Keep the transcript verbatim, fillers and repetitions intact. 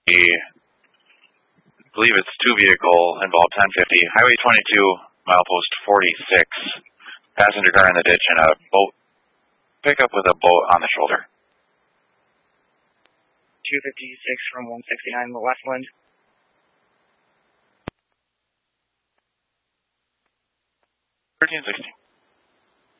I believe it's two vehicle involved, ten fifty, Highway twenty-two, milepost forty-six. Passenger car in the ditch and a boat, pickup with a boat on the shoulder. two fifty-six from one sixty-nine Westland. thirteen sixty.